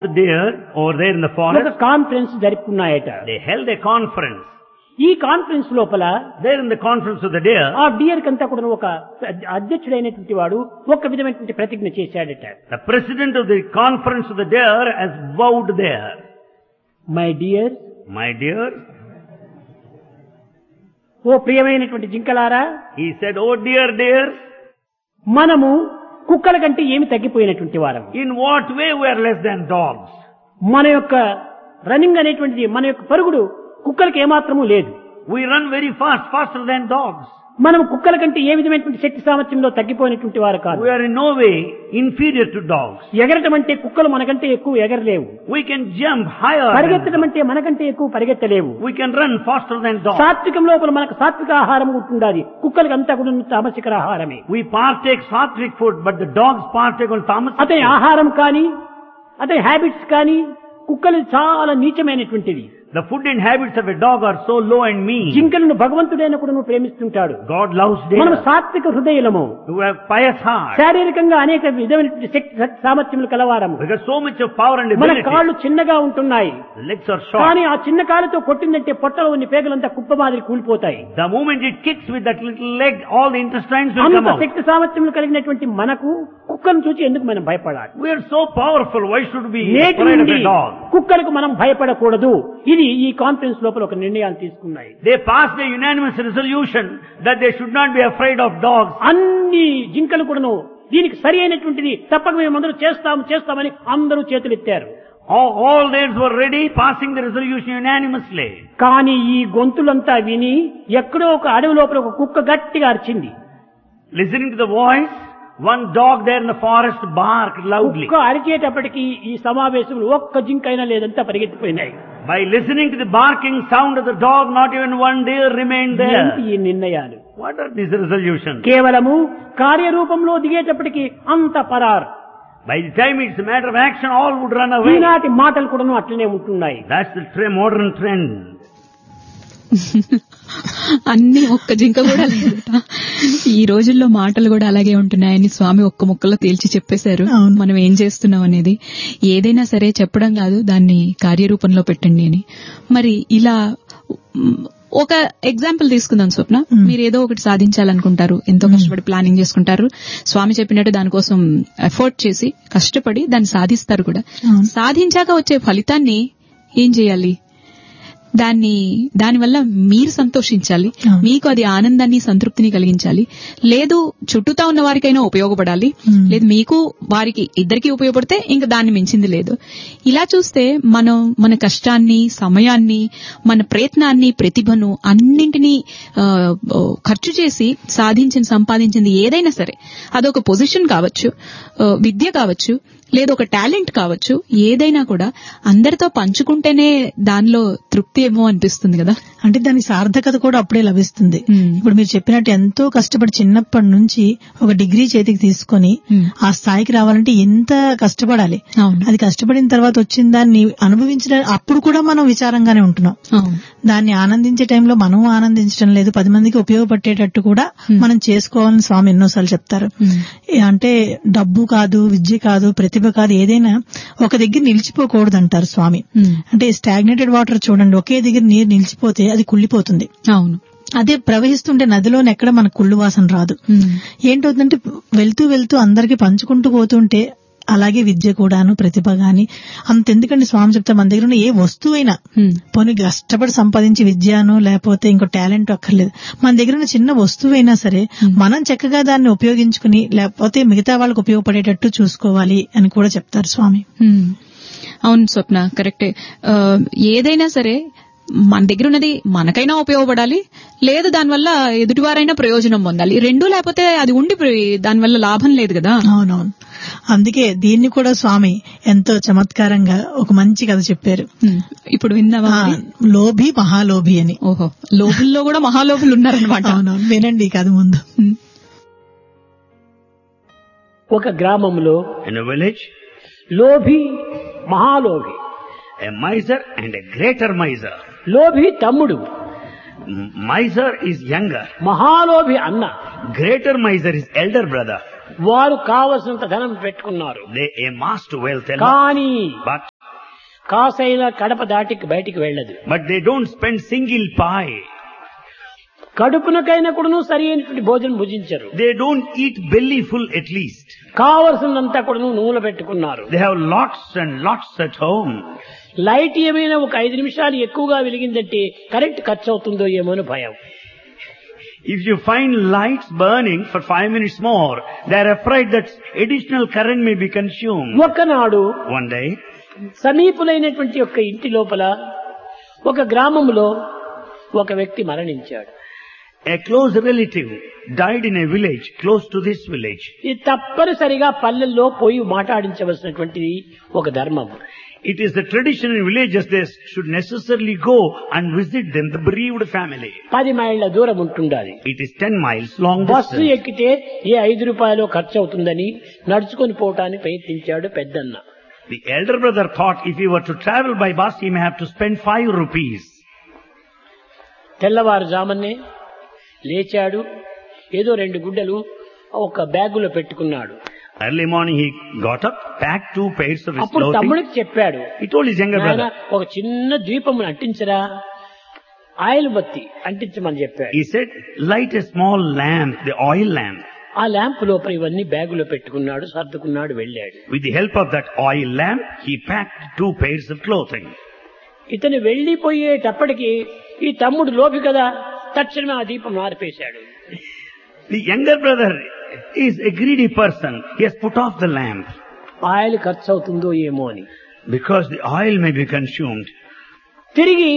there over there in the ఒక forest. Conference జరుపుకున్నాయట. They held a conference. ఈ conference లోపల There in the conference of the deer, ఆ dear కంతా కూడా ఒక అధ్యక్షుడైనటువంటి వాడు ఒక విధమైనటువంటి ప్రతిజ్ఞ చేశాడట. the president of the conference of the deer has vowed there. My dear, My dear, ఓ ప్రియమైనటువంటి జింకలారా, he said, oh dear, మనము కుక్కల కంటే ఏమి తగ్గిపోయినటువంటి వారం. in what way we are less than dogs? మన యొక్క రన్నింగ్ అనేటువంటిది, మన యొక్క పరుగుడు కుక్కలకు ఏమాత్రము లేదు. We run very fast, faster than dogs. మనం కుక్కల కంటే ఏ విధమైనటువంటి శక్తి సామర్థ్యంలో తగ్గిపోయినటువంటి వారు కాదు. We are in no way inferior to dogs. ఎగరటం అంటే కుక్కలు మనకంటే ఎక్కువ ఎగరలేవు. We can jump higher. పరిగెత్తడం అంటే మనకంటే ఎక్కువ పరిగెత్తలేవు. We can run faster than dogs. సాత్వికం లోపల మనకు సాత్విక ఆహారం ఉంటుండాలి. కుక్కలకి అంతా కూడా తామసిక ఆహారమే. We partake sattvic food, but the dogs partake on tamasic అతని food. ఆహారం కానీ, అతని హ్యాబిట్స్ కానీ కుక్కలు చాలా నీచమైనటువంటిది. The food and habits of a dog are so low and mean. జింకలను భగవంతుడైన కూడా నువ్వు ప్రేమిస్తుంటాడు. God loves మనం deer. సాత్విక హృదయలము, Who have pious heart. శారీరకంగా అనేక విధమైనటువంటి శక్తి సామర్థ్యములు కలవారము. Because so much of power and మన ability. కాళ్ళు చిన్నగా ఉంటున్నాయి, The legs are short. కానీ ఆ చిన్న కాలుతో కొట్టిందంటే పొట్టలో ఉన్న పేగులంతా కుప్ప మాదిరి కూలిపోతాయి. The moment it kicks with that little leg, all the intestines will come అంత out. శక్తి సామర్థ్యములు కలిగినటువంటి మనకు కుక్కను చూసి ఎందుకు మనం భయపడాలి? We are so powerful. Why should we be నేటి afraid of నుండి a dog? కుక్కలకు మనం భయపడకూడదు. ఇది ఈ కాన్ఫరెన్స్ లోపల ఒక నిర్ణయాలు తీసుకున్నాయి. They passed a unanimous resolution that they should not be afraid of dogs. అన్ని జింకలు కూడాను దీనికి సరి అయినటువంటిది తప్పక మేము అందరూ చేస్తామని అందరూ చేతులెత్తారు. All theirs were ready, passing the resolution unanimously. కానీ ఈ గొంతులంతా విని ఎక్కడో ఒక అడవి లోపల ఒక కుక్క గట్టిగా అరిచింది. Listening to the voice, one dog there in the forest barked loudly. కుక్క అరిచేటప్పటికి ఈ సమావేశంలో ఒక్క జింకైనా లేదంతా పరిగెత్తిపోయినాయి. By listening to the barking sound of the dog, not even one deer remained ఏంటి there. ఈ నిర్ణయాలు? What are these resolutions? కేవలము కార్యరూపంలో దిగేటప్పటికి అంత పరారు. By the time it's a matter of action, all would run away. ఈనాటి మాటలు కూడాను అట్లనే ఉంటున్నాయి. That's the modern trend. అన్ని ఒక్క జింక కూడా లేదట. ఈ రోజుల్లో మాటలు కూడా అలాగే ఉంటున్నాయని స్వామి ఒక్క ముక్కలో తేల్చి చెప్పేశారు. మనం ఏం చేస్తున్నాం అనేది ఏదైనా సరే చెప్పడం కాదు, దాన్ని కార్యరూపంలో పెట్టండి అని. మరి ఇలా ఒక ఎగ్జాంపుల్ తీసుకుందాం స్వప్న. మీరు ఏదో ఒకటి సాధించాలనుకుంటారు, ఎంతో కష్టపడి ప్లానింగ్ చేసుకుంటారు, స్వామి చెప్పినట్టు దానికోసం ఎఫర్ట్ చేసి కష్టపడి దాన్ని సాధిస్తారు కూడా. సాధించాక వచ్చే ఫలితాన్ని ఏం చేయాలి? దానివల్ల మీరు సంతోషించాలి, మీకు అది ఆనందాన్ని సంతృప్తిని కలిగించాలి. లేదు చుట్టూతా ఉన్న వారికైనా ఉపయోగపడాలి, లేదు మీకు వారికి ఇద్దరికి ఉపయోగపడితే ఇంకా దాన్ని మించింది లేదు. ఇలా చూస్తే మనం మన కష్టాన్ని, సమయాన్ని, మన ప్రయత్నాన్ని, ప్రతిభను అన్నింటినీ ఖర్చు చేసి సంపాదించింది ఏదైనా సరే, అదొక పొజిషన్ కావచ్చు, విద్య కావచ్చు, లేదా ఒక టాలెంట్ కావచ్చు, ఏదైనా కూడా అందరితో పంచుకుంటేనే దానిలో తృప్తి ఏమో అనిపిస్తుంది కదా. అంటే దాని సార్థకత కూడా అప్పుడే లభిస్తుంది. ఇప్పుడు మీరు చెప్పినట్టు ఎంతో కష్టపడి చిన్నప్పటి నుంచి ఒక డిగ్రీ చేతికి తీసుకొని ఆ స్థాయికి రావాలంటే ఎంత కష్టపడాలి. అది కష్టపడిన తర్వాత వచ్చిన దాన్ని అనుభవించడం అప్పుడు కూడా మనం విచారంగానే ఉంటున్నాం. దాన్ని ఆనందించే టైంలో మనం ఆనందించడం లేదు. 10 మందికి ఉపయోగపడేటట్టు కూడా మనం చేసుకోవాలని స్వామి ఎన్నోసార్లు చెప్తారు. అంటే డబ్బు కాదు, విద్య కాదు, ప్రతిభ కాదు, ఏదైనా ఒక దగ్గర నిలిచిపోకూడదు అంటారు స్వామి. అంటే స్టాగ్నేటెడ్ వాటర్ చూడండి, ఒకే దగ్గర నీరు నిలిచిపోతే అది కుళ్ళిపోతుంది. అవును, అదే ప్రవహిస్తుంటే నదిలోనే ఎక్కడ మనకు కుళ్ళు వాసన రాదు. ఏంటవుతుందంటే వెళ్తూ వెళ్తూ అందరికి పంచుకుంటూ పోతుంటే అలాగే విద్య కూడాను, ప్రతిభ గాని అంతెందుకండి స్వామి చెప్తారు, మన దగ్గర ఉన్న ఏ వస్తువైనా పోనీ కష్టపడి సంపాదించి విద్యను లేకపోతే ఇంకో టాలెంట్ అక్కర్లేదు, మన దగ్గర ఉన్న చిన్న వస్తువైనా సరే మనం చక్కగా దాన్ని ఉపయోగించుకుని లేకపోతే మిగతా వాళ్ళకి ఉపయోగపడేటట్టు చూసుకోవాలి అని కూడా చెప్తారు స్వామి. అవును స్వప్న, కరెక్టే. ఏదైనా సరే మన దగ్గర ఉన్నది మనకైనా ఉపయోగపడాలి, లేదు దానివల్ల ఎదుటివారైనా ప్రయోజనం పొందాలి. రెండూ లేకపోతే అది ఉండి దానివల్ల లాభం లేదు కదా. అవునవును, అందుకే దీన్ని కూడా స్వామి ఎంతో చమత్కారంగా ఒక మంచి కథ చెప్పారు. ఇప్పుడు విన్నావా? లోభి మహాలోభి అని. ఓహో, లోభుల్లో కూడా మహాలోభులు ఉన్నారనమాట. అవునవును, వినండి ఈ కథ ముందు. ఒక గ్రామంలో In a village, లోభి, మహాలోభి, a miser and a greater miser. లోభి తమ్ముడు, Miser is younger. మహాలోభి అన్న. Greater miser is elder brother. వారు కావలసినంత ధనం పెట్టుకున్నారు. They amassed wealth a lot, కానీ but కాసైనా కడప దాటికి బయటికి వెళ్ళదు. they don't spend single pie. కడుపునకైనా కూడాను సరి అయినటువంటి భోజనం భుజించరు. They don't eat belly full at least. కావలసినంతా కూడాను నూనె పెట్టుకున్నారు. They have lots and lots at home. Light ఏమైనా ఒక 5 నిమిషాలు ఎక్కువగా వెలిగిందంటే కరెంట్ ఖర్చు అవుతుందో ఏమో అని భయం. If you find lights burning for 5 minutes more, they are afraid that additional current may be consumed. ఒకనాడు One day, సమీపులైనటువంటి యొక్క ఇంటి లోపల ఒక గ్రామంలో ఒక వ్యక్తి మరణించాడు. a close relative died in a village close to this village. ఇది తప్పనిసరిగా పల్లెల్లో పోయి మాట్లాడించవలసినటువంటిది ఒక ధర్మం. It is the tradition in villages they should necessarily go and visit them, the bereaved family. 10 మైళ్ళ దూరం ఉంటుండాలి. It is 10 miles long bus distance. ఎక్కితే ఏ 5 రూపాయలు ఖర్చు అవుతుందని నడుచుకొని పోవటానికి ప్రయత్నించాడు పెద్దన్న. The elder brother thought if he were to travel by bus, he may have to spend 5 rupees. తెల్లవారుజామునే లేచాడు. ఏదో 2 గుడ్డలు ఒక బ్యాగులో పెట్టుకున్నాడు. Early morning he got up, packed 2 pairs of his అప్పుడు clothing. తమ్ముడికి చెప్పాడు, He told his younger నాయనా, brother. ఒక చిన్న దీపం అంటించరా, ఆయిల్ బత్తి అంటించమని చెప్పాడు. He said, light a small lamp, the oil lamp. ఆ ల్యాంప్ లోపల ఇవన్నీ బ్యాగులో పెట్టుకున్నాడు, సర్దుకున్నాడు, వెళ్ళాడు. With the help of that oil lamp, he packed 2 pairs of clothing. ఇతను వెళ్లిపోయేటప్పటికి ఈ తమ్ముడు లోపి కదా, తక్షణమే ఆ దీపం ఆర్పేశాడు. The younger brother is a greedy person. He has put off the lamp oil ఖర్చు అవుతుందో ఏమో అని. because the oil may be consumed. తిరిగి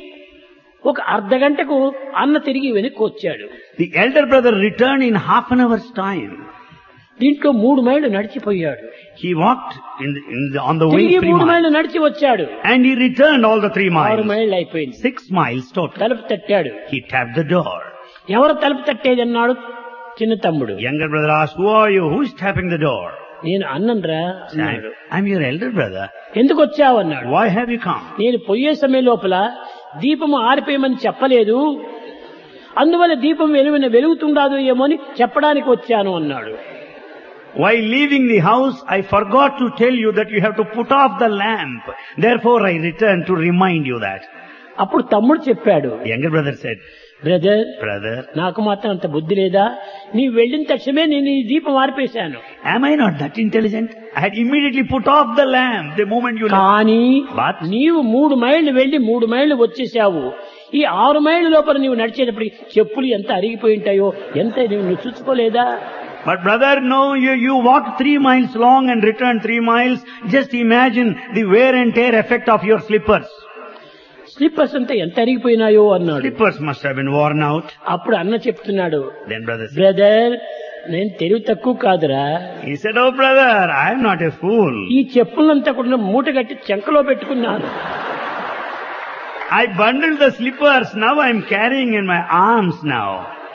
ఒక అర్ధగంటకు అన్న తిరిగి వెనక్కి వచ్చాడు. The elder brother returned in half an hour's time. దీంట్లో 3 మైళ్ళు నడిచిపోయాడు. He walked on the way తిరిగి 3 3 miles. మైళ్ళు నడిచి వచ్చాడు. And he returned all the 3 6 miles. మైళ్ళు అయిపోయింది. 6 miles total. తలుపు తట్టాడు. He tapped the door. ఎవరు తలుపు తట్టేది అన్నాడు చిన్న తమ్ముడు. Younger brother asked, who are you? Who is tapping the door? నేను అన్నంరా అన్నాడు. I'm your elder brother. ఎందుకు వచ్చావు అన్నాడు. Why have you come? నేను పోయే సమయం లోపల దీపము ఆరిపోయమని చెప్పలేదు, అందువల్ల దీపం వెలుగుతుండదు ఏమో అని చెప్పడానికి వచ్చాను అన్నాడు. While leaving the house, I forgot to tell you that you have to put off the lamp. Therefore, I returned to remind you that. అప్పుడు తమ్ముడు చెప్పాడు, Younger brother said, బ్రదర్, నాకు మాత్రం అంత బుద్ధి లేదా, నీ వెళ్ళిన తక్షణమే నేను ఈ దీపం ఆర్పేశాను. am I not that intelligent? I had immediately put off the lamp the moment you left. కానీ But నీవు 3 మైళ్ళు వెళ్లి 3 మైళ్ళు వచ్చేసావు. ఈ 6 మైళ్ళ లోపల నీవు నడిచేటప్పటికి చెప్పులు ఎంత అరిగిపోయి ఉంటాయో, ఎంత నువ్వు చూసుకోలేదా? But brother, no, you walked 3 miles long and returned 3 miles. Just imagine the wear and tear effect of your slippers. Slippers అంతా ఎంత అరిగిపోయినాయో అన్నాడు. Slippers must have been worn out. అప్పుడు అన్న చెప్తున్నాడు, Then brother said, బ్రదర్, నేను తెలివి తక్కువ కాదురా, he said, oh brother, I am not a fool. ఈ చెప్పులంతా కూడా మూట కట్టి చెంకలో పెట్టుకున్నాను. I bundled the slippers, now I am carrying in my arms now.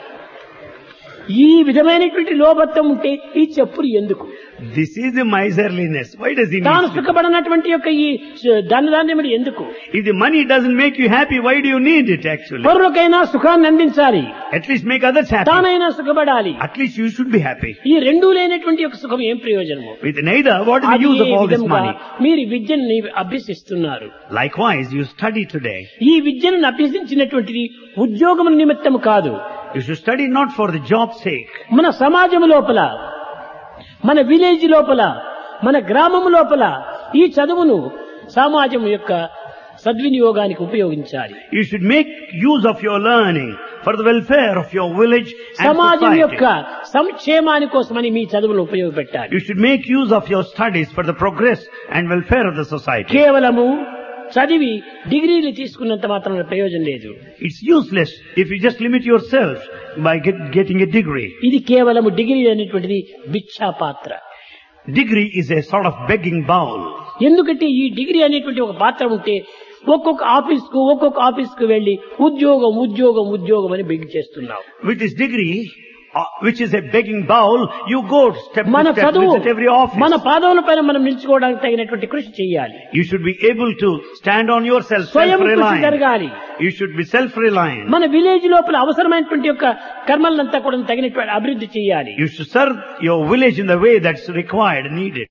ఈ విధమైనటువంటి లోభత్వం ఉంటే ఈ చెప్పులు ఎందుకు? This is the miserliness. Why does he తాను need? సుఖపడినటువంటి యొక్క ఈ ధనధాన్యం ఎందుకు? If the money doesn't make you happy, why do you need it actually? పరులకైనా సుఖాన్ని అందించాలి, At least make others happy. తానైనా సుఖపడాలి. At least you should be happy. ఈ రెండూ లేనటువంటి యొక్క సుఖం ఏం ప్రయోజనము? With neither, what is the use of all this money? మీరు విద్యను అభ్యసిస్తున్నారు. Likewise, you study today. ఈ విద్యను అభ్యసించినటువంటిది ఉద్యోగం నిమిత్తము కాదు. You should study not for the job's sake. మన సమాజం లోపల, మన విలేజ్ లోపల, మన గ్రామం లోపల ఈ చదువును సమాజం యొక్క సద్వినియోగానికి ఉపయోగించాలి. You should make use of your learning for the welfare of your village and సమాజం యొక్క society. సంక్షేమాని కోసమని మీ చదువును ఉపయోగపెట్టాలి. You should make use of your studies for the progress and welfare of the society. కేవలము చదివి డిగ్రీలు తీసుకున్నంత మాత్రం ప్రయోజనం లేదు. It's useless if you just limit yourself by getting a degree. ఇది కేవలము డిగ్రీ అనేటువంటిది భిక్షా పాత్ర. Degree is a sort of begging bowl. ఎందుకంటే ఈ డిగ్రీ అనేటువంటి ఒక పాత్ర ఉంటే ఒక్కొక్క ఆఫీస్ కు వెళ్లి ఉద్యోగం అని బెగ్ చేస్తున్నావు. With this degree, which is a begging bowl, you go step మన to step, చదువు visit every office. మన పాదముల పైన మనం నిల్చుకోవడానికి తగినటువంటి కృషి చేయాలి. You should be able to stand on yourself, స్వయం కృషి self-reliant. జరగాలి. You should be self-reliant. మన విలేజ్ లోపల అవసరమైనటువంటి యొక్క కర్మలంతా కూడా తగినటువంటి అభివృద్ధి చేయాలి. You should serve your village in the way that's required, needed.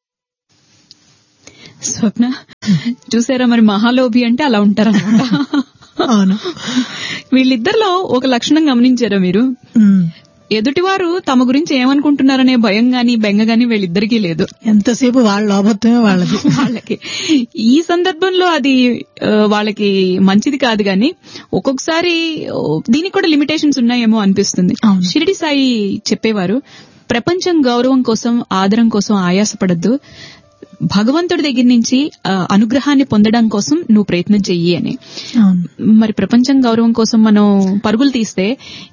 స్వప్న చూసారా, మరి మహాలోభి అంటే అలా ఉంటారన్నమాట. అవును. వీళ్ళిద్దరిలో ఒక లక్షణం గమనించారా మీరు? ఎదుటివారు తమ గురించి ఏమనుకుంటున్నారనే భయం గాని బెంగ గాని వీళ్ళిద్దరికీ లేదు. ఎంతసేపు వాళ్ళ లోభత్వమే వాళ్ళకి ఈ సందర్భంలో అది వాళ్ళకి మంచిది కాదు గాని ఒక్కొక్కసారి దీనికి కూడా లిమిటేషన్స్ ఉన్నాయేమో అనిపిస్తుంది. షిరిడి సాయి చెప్పేవారు, ప్రపంచం గౌరవం కోసం ఆదరం కోసం ఆయాసపడద్దు, భగవంతుడి దగ్గర నుంచి అనుగ్రహాన్ని పొందడం కోసం నువ్వు ప్రయత్నం చెయ్యి అని. మరి ప్రపంచం గౌరవం కోసం మనం పరుగులు తీస్తే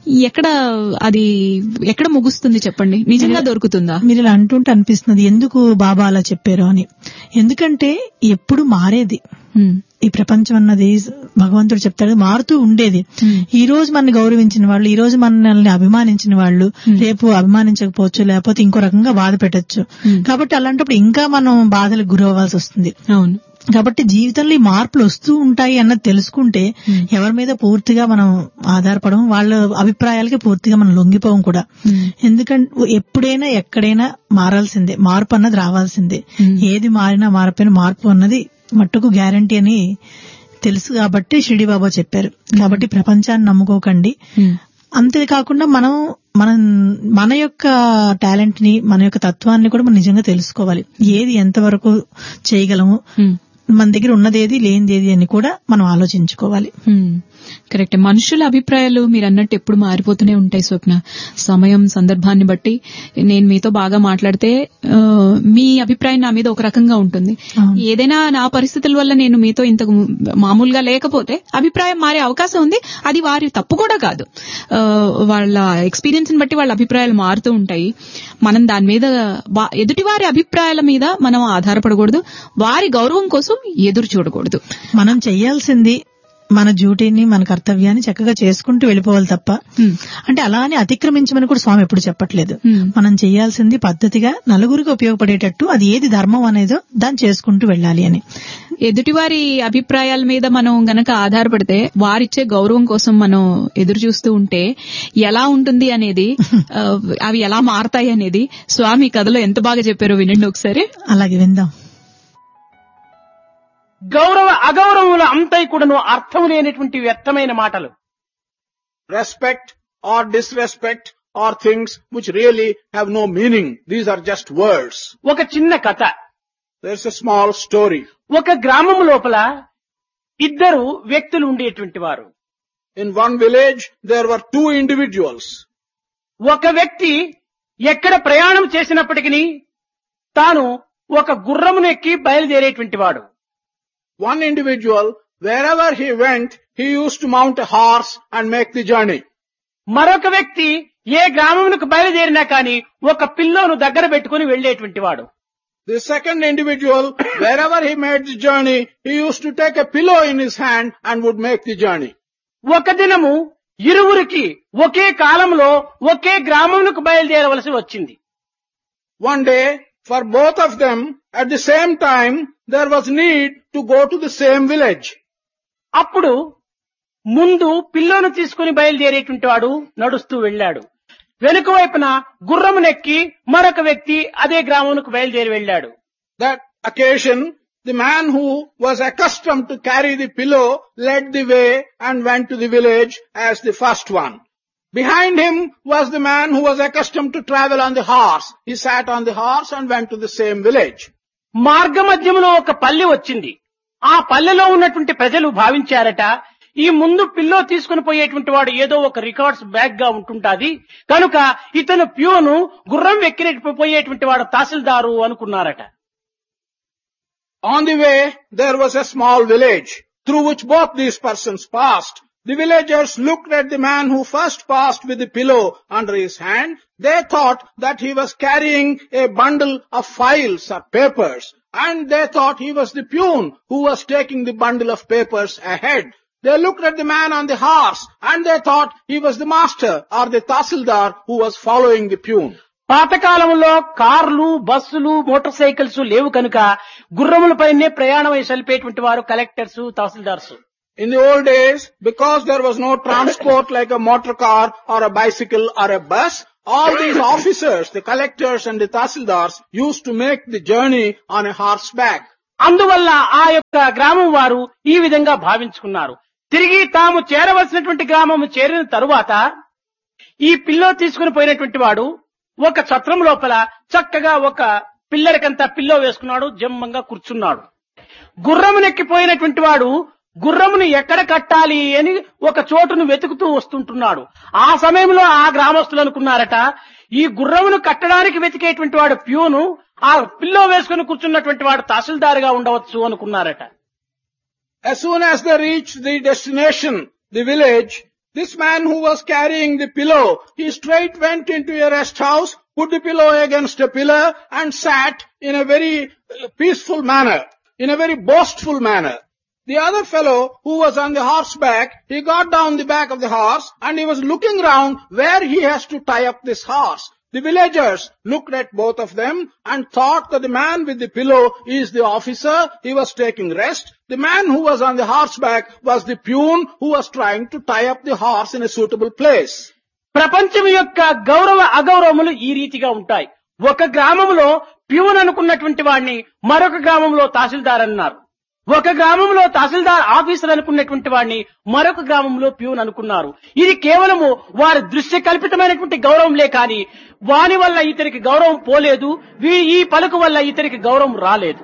ఎక్కడ ముగుస్తుంది చెప్పండి? నిజంగా దొరుకుతుందా? మీరు ఇలా అంటుంటే అనిపిస్తుంది ఎందుకు బాబా అలా చెప్పారు అని. ఎందుకంటే ఎప్పుడు మారేది ఈ ప్రపంచం అన్నది, భగవంతుడు చెప్తాడు మారుతూ ఉండేది. ఈ రోజు మనల్ని గౌరవించిన వాళ్ళు, ఈ రోజు మనల్ని అభిమానించిన వాళ్ళు రేపు అభిమానించకపోవచ్చు, లేకపోతే ఇంకో రకంగా బాధ పెట్టచ్చు. కాబట్టి అలాంటప్పుడు ఇంకా మనం బాధలకు గురవ్వాల్సి వస్తుంది. అవును. కాబట్టి జీవితంలో ఈ మార్పులు వస్తూ ఉంటాయి అన్నది తెలుసుకుంటే ఎవరి మీద పూర్తిగా మనం ఆధారపడం, వాళ్ళ అభిప్రాయాలకి పూర్తిగా మనం లొంగిపోవం కూడా. ఎందుకంటే ఎప్పుడైనా ఎక్కడైనా మారాల్సిందే, మార్పు అన్నది రావాల్సిందే. ఏది మారినా మారపోయిన మార్పు అన్నది మట్టుకు గ్యారంటీ అని తెలుసు కాబట్టి షిరిడి బాబా చెప్పారు. కాబట్టి ప్రపంచాన్ని నమ్ముకోకండి. అంతేకాకుండా మన యొక్క టాలెంట్ ని, మన యొక్క తత్వాన్ని కూడా మనం నిజంగా తెలుసుకోవాలి. ఏది ఎంతవరకు చేయగలము, మన దగ్గర ఉన్నదేది లేనిదేది అని కూడా మనం ఆలోచించుకోవాలి. కరెక్ట్. మనుషుల అభిప్రాయాలు మీరు అన్నట్టు ఎప్పుడు మారిపోతూనే ఉంటాయి స్వప్న. సమయం సందర్భాన్ని బట్టి నేను మీతో బాగా మాట్లాడితే మీ అభిప్రాయం నా మీద ఒక రకంగా ఉంటుంది. ఏదైనా నా పరిస్థితుల వల్ల నేను మీతో ఇంత మామూలుగా లేకపోతే అభిప్రాయం మారే అవకాశం ఉంది. అది వారి తప్పు కూడా కాదు. వాళ్ళ ఎక్స్పీరియన్స్ ని బట్టి వాళ్ళ అభిప్రాయాలు మారుతూ ఉంటాయి. మనం దాని మీద ఎదుటి వారి అభిప్రాయాల మీద మనం ఆధారపడకూడదు. వారి గౌరవం కోసం ఎదురు చూడకూడదు. మనం చెయ్యాల్సింది మన డ్యూటీని, మన కర్తవ్యాన్ని చక్కగా చేసుకుంటూ వెళ్ళిపోవాలి తప్ప, అంటే అలానే అతిక్రమించమని కూడా స్వామి ఎప్పుడు చెప్పట్లేదు. మనం చేయాల్సింది పద్ధతిగా నలుగురికి ఉపయోగపడేటట్టు, అది ఏది ధర్మం అనేదో దాన్ని చేసుకుంటూ వెళ్ళాలి అని. ఎదుటివారి అభిప్రాయాల మీద మనం గనక ఆధారపడితే, వారిచ్చే గౌరవం కోసం మనం ఎదురు చూస్తూ ఉంటే ఎలా ఉంటుంది అనేది, అవి ఎలా మారతాయి అనేది స్వామి కథలో ఎంత బాగా చెప్పారో వినండి ఒకసారి. అలాగే విందాం. గౌరవ అగౌరవముల అంతై కూడాను అర్థం లేనటువంటి వ్యర్థమైన మాటలు. Respect or disrespect are things which really have no meaning. These are just words. ఒక చిన్న కథ. There's a small story. ఒక గ్రామం లోపల ఇద్దరు వ్యక్తులు ఉండేటువంటి వారు. In one village there were two individuals. ఒక వ్యక్తి ఎక్కడ ప్రయాణం చేసినప్పటికీ తాను ఒక గుర్రమును ఎక్కి బయలుదేరేటువంటి వాడు. One individual, wherever he went, he used to mount a horse and make the journey. మరొక వ్యక్తి ఏ గ్రామమునకు బయలుదేరినా కానీ ఒక పిల్లోను దగ్గర పెట్టుకుని వెళ్లేటువంటి వాడు. The second individual, wherever he made the journey, he used to take a pillow in his hand and would make the journey. ఒక దినము ఇరువురికి ఒకే కాలంలో ఒకే గ్రామమునకు బయలుదేరవలసి వచ్చింది. One day, for both of them, at the same time, there was need to go to the same village. అప్పుడు ముందు పిల్లోను తీసుకుని బయలుదేరేటువంటి వాడు నడుస్తూ వెళ్లాడు. వెనుక వైపున గుర్రమునెక్కి మరొక వ్యక్తి అదే గ్రామమునకు బయలుదేరి వెళ్లాడు. That occasion, the man who was accustomed to carry the pillow led the way and went to the village as the first one. Behind him was the man who was accustomed to travel on the horse. He sat on the horse and went to the same village. మార్గ మధ్యములో ఒక పల్లె వచ్చింది. ఆ పల్లెలో ఉన్నటువంటి ప్రజలు భావించారట, ఈ ముందు పిల్లో తీసుకుని పోయేటువంటి వాడు ఏదో ఒక రికార్డ్స్ బ్యాగ్ గా ఉంటుంటాది కనుక ఇతను ప్యూను, గుర్రం పోయేటువంటి వాడు తహసీల్దారు అనుకున్నారట. On the way, there was a small village through which both these persons passed. The villagers looked at the man who first passed with the pillow under his hand. They thought that he was carrying a bundle of files or papers, and they thought he was the peon who was taking the bundle of papers ahead. They looked at the man on the horse and they thought he was the master or the Tahsildar who was following the peon. పాతకాలంలో కార్లు, బస్సులు, motor cycles లేవు కనుక గుర్రములపైనే ప్రయాణం సలిపేటువంటి వారు collectors, tahsildars. In the old days, because there was no transport like a motor car or a bicycle or a bus, all these officers, the collectors and the Tahsildars, used to make the journey on a horseback. అందువల్ల ఆ యొక్క గ్రామం వారు ఈ విధంగా భావించుకున్నారు. తిరిగి తాము చేరవలసినటువంటి గ్రామము చేరిన తరువాత ఈ పిల్లో తీసుకుని పోయినటువంటి వాడు ఒక ఛత్రం లోపల చక్కగా ఒక పిల్లరికంతా పిల్లో వేసుకున్నాడు, జమ్మంగా కూర్చున్నాడు. గుర్రమునెక్కిపోయినటువంటి వాడు గుర్రమును ఎక్కడ కట్టాలి అని ఒక చోటును వెతుకుతూ వస్తుంటున్నాడు. ఆ సమయంలో ఆ గ్రామస్తులు అనుకున్నారట, ఈ గుర్రమును కట్టడానికి వెతికేటువంటి వాడు ప్యూను, ఆ పిల్లో వేసుకుని కూర్చున్నటువంటి వాడు తహసీల్దారుగా ఉండవచ్చు అనుకున్నారట. As soon as they reached the destination, the village, this man who was carrying the pillow, he straight went into a rest house, put the pillow against a pillar and sat in a very peaceful manner, in a very boastful manner. The other fellow who was on the horseback, he got down the back of the horse and he was looking round where he has to tie up this horse. The villagers looked at both of them and thought that the man with the pillow is the officer, he was taking rest. The man who was on the horseback was the peon who was trying to tie up the horse in a suitable place. ప్రపంచం యొక్క గౌరవ అగౌరవములు ఈ రీతిగా ఉంటాయి. ఒక గ్రామంలో peon అనుకున్నటువంటి వాడిని మరొక గ్రామంలో తహసీల్దార్ అన్నారు. ఒక గ్రామంలో తహసీల్దార్ ఆఫీసర్ అనుకున్నటువంటి వాడిని మరొక గ్రామంలో ప్యూన్ అనుకున్నారు. ఇది కేవలము వారి దృశ్య కల్పితమైనటువంటి గౌరవంలే కాని వాని వల్ల ఇతనికి గౌరవం పోలేదు, ఈ పలుకు వల్ల ఇతనికి గౌరవం రాలేదు.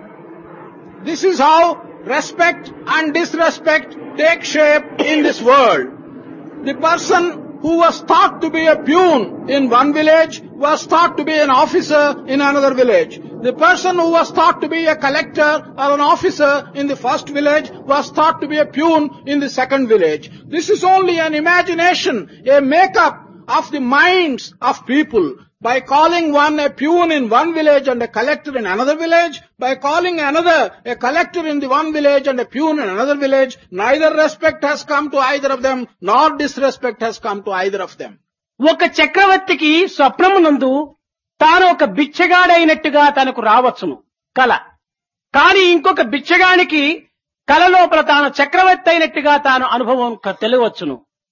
This is how respect and disrespect take shape in this world. The person who was thought to be a peon in one village was thought to be an officer in another village. The person who was thought to be a collector or an officer in the first village was thought to be a peon in the second village. This is only an imagination, a make-up of the minds of people. By calling one a peon in one village and a collector in another village, by calling another a collector in the one village and a peon in another village, neither respect has come to either of them, nor disrespect has come to either of them. ఒక చక్రవర్తికి స్వప్నమునందు తాను ఒక బిచ్చగాడైనట్టుగా తనకు రావచ్చును కల. కానీ ఇంకొక బిచ్చగానికి కల లోపల తాను చక్రవర్తి అయినట్టుగా తాను అనుభవం తెలియవచ్చును.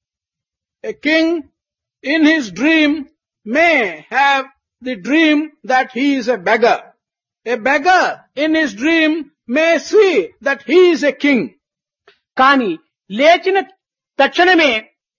A king in his dream may have the dream that he is a beggar. A beggar in his dream may see that he is a king. కానీ లేచిన తక్షణమే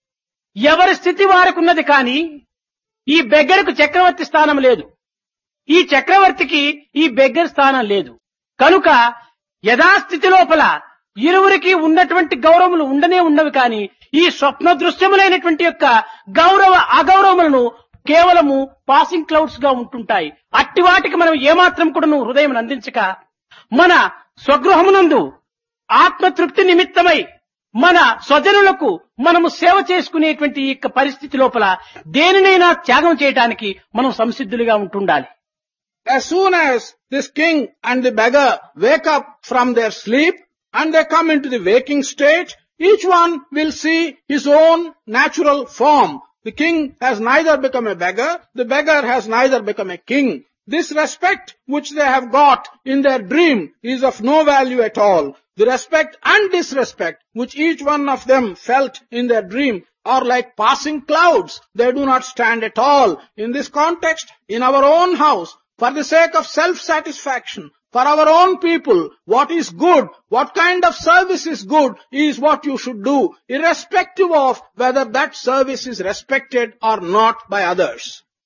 ఎవరి స్థితి వారుకున్నది కానీ ఈ బెగ్గర్కు చక్రవర్తి స్థానం లేదు, ఈ చక్రవర్తికి ఈ బెగ్గర్ స్థానం లేదు. కనుక యథాస్థితి లోపల ఇరువురికి ఉన్నటువంటి గౌరవములు ఉండనే ఉండవు. కానీ ఈ స్వప్న దృశ్యములైనటువంటి యొక్క గౌరవ అగౌరవములను కేవలము పాసింగ్ క్లౌడ్స్ గా ఉంటుంటాయి. అట్టి వాటికి మనం ఏమాత్రం కూడా హృదయం అందించక మన స్వగృహమునందు ఆత్మతృప్తి నిమిత్తమై మన స్వజనులకు మనము సేవ చేసుకునేటువంటి ఈ పరిస్థితి లోపల దేనినైనా త్యాగం చేయడానికి మనం సంసిద్ధులుగా ఉంటుండాలి. As soon as this king and the beggar wake up from their sleep and they come into the waking state, each one will see his own natural form. The king has neither become a beggar, the beggar has neither become a king. This respect which they have got in their dream is of no value at all. The respect and disrespect which each one of them felt in their dream are like passing clouds. They do not stand at all. In this context, in our own house, for the sake of self-satisfaction, for our own people, what is good, what kind of service is good is what you should do, irrespective of whether that service is respected or not by others.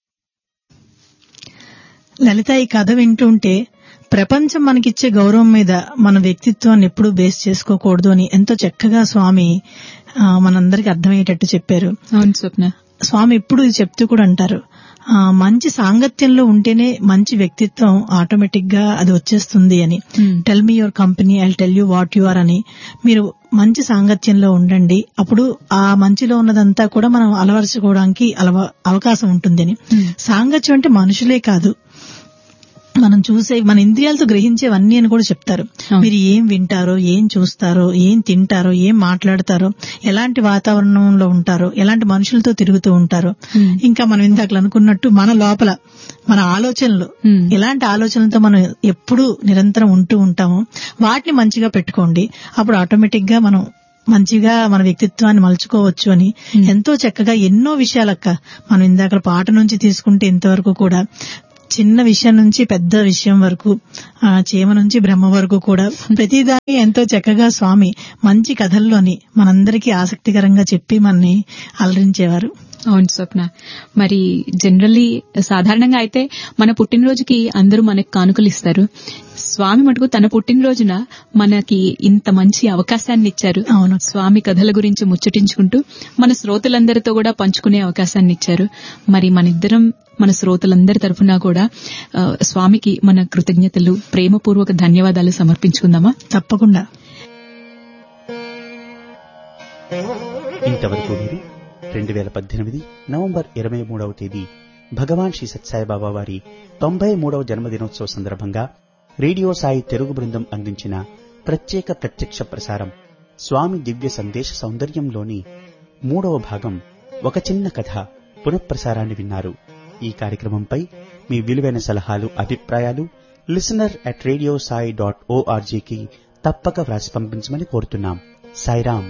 లలిత, ఈ కథ వింటుంటే ప్రపంచం మనకిచ్చే గౌరవం మీద మన వ్యక్తిత్వాన్ని ఎప్పుడూ base చేసుకోకూడదు అని ఎంతో చక్కగా స్వామి మనందరికి అర్థమయ్యేటట్టు చెప్పారు. అవును స్వప్న. స్వామి ఎప్పుడు ఇది చెప్తూ కూడా అంటారు, మంచి సాంగత్యంలో ఉంటేనే మంచి వ్యక్తిత్వం ఆటోమేటిక్ గా అది వచ్చేస్తుంది అని. Tell me your company, I tell you what you are అని. మీరు మంచి సాంగత్యంలో ఉండండి, అప్పుడు ఆ మంచిలో ఉన్నదంతా కూడా మనం అలవరుచుకోవడానికి అవకాశం ఉంటుంది అని. సాంగత్యం అంటే మనుషులే కాదు, మనం చూసే మన ఇంద్రియాలతో గ్రహించేవన్నీ అని కూడా చెప్తారు. మీరు ఏం వింటారో, ఏం చూస్తారో, ఏం తింటారో, ఏం మాట్లాడతారో, ఎలాంటి వాతావరణంలో ఉంటారో, ఎలాంటి మనుషులతో తిరుగుతూ ఉంటారో, ఇంకా మనం ఇందాక అనుకున్నట్టు మన లోపల మన ఆలోచనలు ఎలాంటి ఆలోచనలతో మనం ఎప్పుడూ నిరంతరం ఉంటూ ఉంటామో వాటిని మంచిగా పెట్టుకోండి. అప్పుడు ఆటోమేటిక్ గా మనం మంచిగా మన వ్యక్తిత్వాన్ని మలుచుకోవచ్చు అని ఎంతో చక్కగా ఎన్నో విషయాలక్క మనం ఇందాక పాట నుంచి తీసుకుంటే ఇంతవరకు కూడా చిన్న విషయం నుంచి పెద్ద విషయం వరకు, చీమ నుంచి బ్రహ్మ వరకు కూడా ప్రతిదాన్ని ఎంతో చక్కగా స్వామి మంచి కథల్లోని మనందరికీ ఆసక్తికరంగా చెప్పి మనని అలరించేవారు. అవును స్వప్న. మరి జనరల్లీ సాధారణంగా అయితే మన పుట్టినరోజుకి అందరూ మనకు కానుకలు ఇస్తారు. స్వామి మటుకు తన పుట్టినరోజున మనకి ఇంత మంచి అవకాశాన్ని ఇచ్చారు. అవును, స్వామి కథల గురించి ముచ్చటించుకుంటూ మన శ్రోతలందరితో కూడా పంచుకునే అవకాశాన్ని ఇచ్చారు. మరి మనిద్దరం మన శ్రోతలందరి తరఫున కూడా స్వామికి మన కృతజ్ఞతలు, ప్రేమపూర్వక ధన్యవాదాలు సమర్పించుకుందామా? తప్పకుండా. ఇంతవరకు మీరు 2018 నవంబర్ 23వ తేదీ భగవాన్ శ్రీ సత్సాయిబాబా వారి 93వ జన్మదినోత్సవ సందర్భంగా రేడియో సాయి తెలుగు బృందం అందించిన ప్రత్యేక ప్రత్యక్ష ప్రసారం స్వామి దివ్య సందేశ సౌందర్యంలోని 3వ భాగం ఒక చిన్న కథ పునఃప్రసారాన్ని విన్నారు. ఈ కార్యక్రమంపై మీ విలువైన సలహాలు, అభిప్రాయాలు listener@radiosai.org కి తప్పక వ్రాసి పంపించమని కోరుతున్నాం. సాయిరాం.